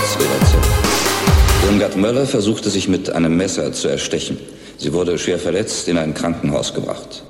Selbstredaktion. Irmgard Möller versuchte sich mit einem Messer zu erstechen. Sie wurde schwer verletzt in ein Krankenhaus gebracht.